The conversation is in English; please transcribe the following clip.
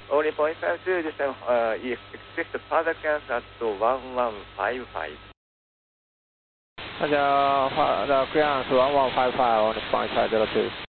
Only 0.52, just you expect further cancel at 1155. 大家the clearance 1155 on 0.502.